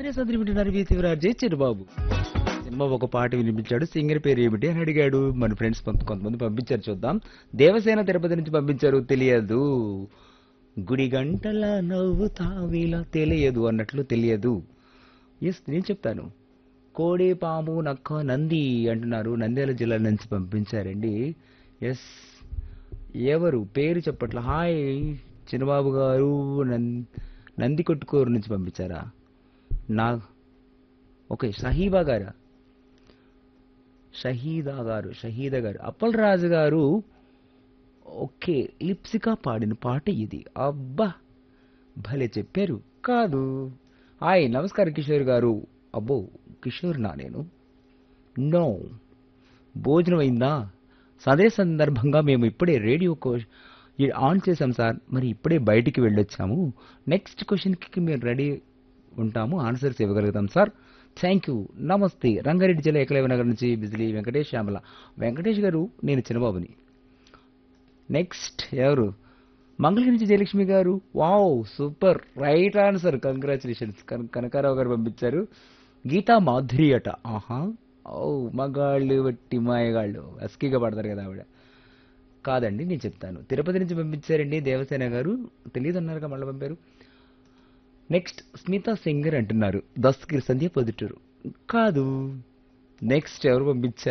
సందడి సందడి వింటున్నారు వీతివరాజే చిరుబాబు. సినిమా ఒక పాట వినిపించాడు. సింగర్ పేరు ఏమిటి అని అడిగాడు. మన ఫ్రెండ్స్ కొంతమంది పంపించారు, చూద్దాం. దేవసేన తిరుపతి నుంచి పంపించారు. తెలియదు. గుడి గంటల నవ్వు తావిలా తెలియదు అన్నట్లు తెలియదు. ఎస్, నేను చెప్తాను. కోడి పాము నక్క నంది అంటున్నారు. నంద్యాల జిల్లా నుంచి పంపించారండి. ఎస్, ఎవరు పేరు చెప్పట్ల. హాయ్ చిన్నబాబు గారు. నంది కొట్టుకోరు నుంచి పంపించారా? నా ఓకే, షహీదా గారు అప్పలరాజు గారు. ఓకే, లిప్సికా పాడిన పాట ఇది. అబ్బా, భలే చెప్పారు. కాదు. హాయ్ నమస్కారం కిషోర్ గారు. అబ్బో, కిషోర్ నా నేను. నో. భోజనం అయిందా? అదే సందర్భంగా మేము ఇప్పుడే రేడియో ఆన్ చేశాం సార్. మరి ఇప్పుడే బయటికి వెళ్ళొచ్చాము. నెక్స్ట్ క్వశ్చన్కి మేము రెడీ ఉంటాము, ఆన్సర్స్ ఇవ్వగలుగుతాం సార్. Thank you. నమస్తే. రంగారెడ్డి జిల్లా ఏకలవ్య నగర్ నుంచి బిజిలీ వెంకటేష్ శ్యామల. వెంకటేష్ గారు, నేను చిన్నబాబుని. నెక్స్ట్ ఎవరు? మంగళగిరి నుంచి జయలక్ష్మి గారు. Wow, super, right answer. Congratulations. Kanakarao గారు పంపించారు. గీతా మాధురి అట. ఆహా, ఓ, మగాళ్ళు వట్టి మాయగాళ్ళు అస్కీగా పడతారు కదా ఆవిడ. కాదండి, నేను చెప్తాను. తిరుపతి నుంచి పంపించారండి దేవసేన గారు. తెలియదు అన్నారుగా, మళ్ళీ పంపారు. నెక్స్ట్ స్మితా సింగర్ అంటున్నారు. దస్తగిరి సంధ్య పొద్దుటూరు. కాదు. నెక్స్ట్ ఎవరు పంపించారు?